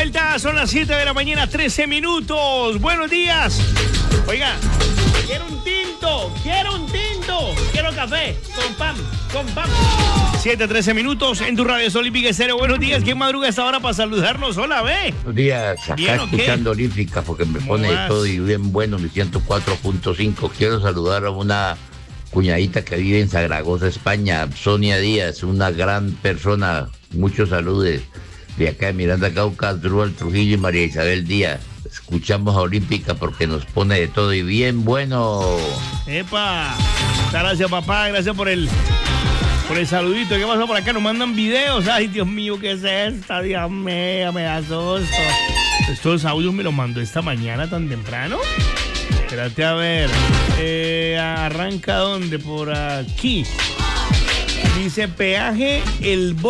vuelta, son las 7 de la mañana, 13 minutos. Buenos días. Oiga, quiero un tinto, quiero café, con pan. 7, 13 minutos en tu radio Olímpica Estéreo. Buenos días, ¿quién madruga a esta hora para saludarnos? Hola, ve. Buenos días, acá ¿Bien o qué? escuchando Olímpica porque me pone de todo y bien bueno, mi 104.5. Quiero saludar a una cuñadita que vive en Zaragoza, España, Sonia Díaz, una gran persona. Muchos saludos de acá de Miranda Cauca, Drúbal Trujillo y María Isabel Díaz. Escuchamos a Olímpica porque nos pone de todo y bien bueno. Epa, muchas gracias, papá, gracias por el saludito. ¿Qué pasó por acá? Nos mandan videos. Ay, Dios mío, ¿qué es esta? Dios mío, me asusto. Estos audios me los mandó esta mañana tan temprano. Espérate a ver. ¿Arranca dónde? Por aquí. Dice peaje El